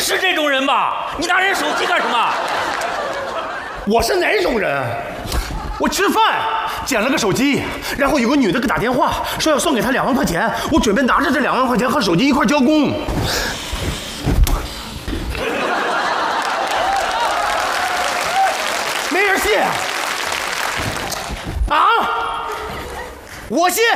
是这种人吧？你拿人手机干什么？ 我是哪种人？我吃饭捡了个手机，然后有个女的给打电话说要送给她2万块钱，我准备拿着这2万块钱和手机一块交工。没人信啊！ 我信，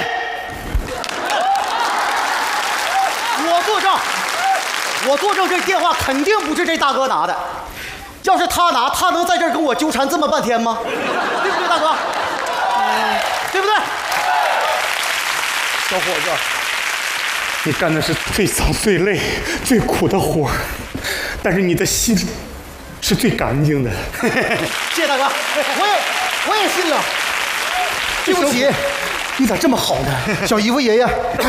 我作证，这电话肯定不是这大哥拿的。要是他拿，他能在这儿跟我纠缠这么半天吗？对不对，大哥？对不对？ 小伙子，你干的是最脏、最累、最苦的活儿，但是你的心是最干净的。 谢谢大哥，我也信了。对不起， 你咋这么好呢？ 小姨夫爷爷，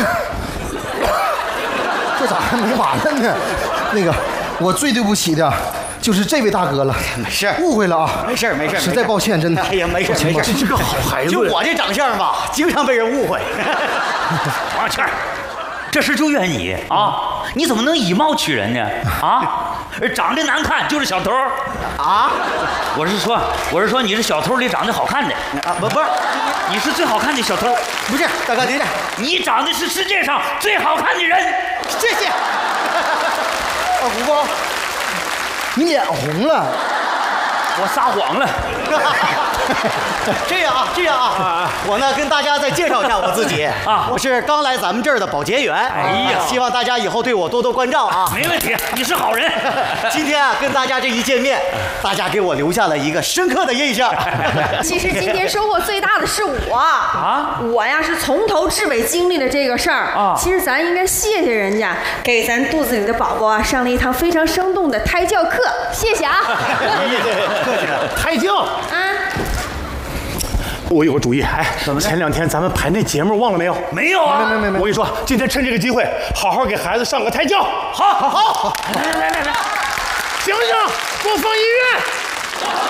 这咋还没完了呢？那个，我最对不起的就是这位大哥了。 没事， 误会了啊。 没事， 实在抱歉，真的。 哎呀，没事。 这是个好孩子。 就我这长相吧，经常被人误会。王倩，这事就怨你啊！你怎么能以貌取人呢？啊，长得难看就是小偷啊！我是说你是小偷里长得好看的啊！不是，你是最好看的小偷。 不是，大哥， 你长得是世界上最好看的人。 谢谢。二胡子，你脸红了。 我撒谎了。 这样啊，我呢跟大家再介绍一下我自己啊，我是刚来咱们这儿的保洁员。 哎呀， 希望大家以后对我多多关照啊。 没问题，你是好人。 今天啊跟大家这一见面，大家给我留下了一个深刻的印象。 其实今天收获最大的是我啊，我呀是从头至尾经历了这个事儿啊。其实咱应该谢谢人家，给咱肚子里的宝宝啊上了一堂非常生动的胎教课，谢谢啊。 客气了，胎教啊。我有个主意，哎，怎么？前2天咱们排那节目忘了没有？ 没有啊， 没。我跟你说，今天趁这个机会，好好给孩子上个胎教。好，来，醒醒，给我放音乐。